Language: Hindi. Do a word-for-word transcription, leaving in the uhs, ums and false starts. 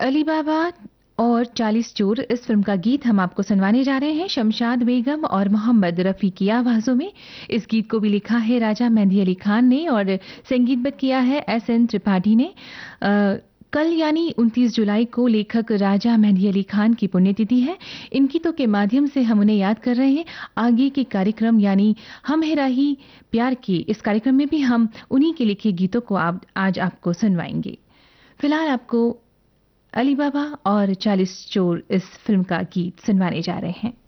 अली बाबा और चालीस चोर इस फिल्म का गीत हम आपको सुनवाने जा रहे हैं शमशाद बेगम और मोहम्मद रफ़ी की आवाज़ों में। इस गीत को भी लिखा है राजा मेहंदी अली खान ने और संगीतबद्ध किया है एस एन त्रिपाठी ने। आ, कल यानी उनतीस जुलाई को लेखक राजा मेहंदी अली खान की पुण्यतिथि है। इन गीतों के माध्यम से हम उन्हें याद कर रहे हैं। आगे के कार्यक्रम यानी हम है राही प्यार की, इस कार्यक्रम में भी हम उन्हीं के लिखे गीतों को आप, आज आपको सुनवाएंगे। फिलहाल आपको अली बाबा और चालीस चोर इस फिल्म का गीत सुनवाने जा रहे हैं।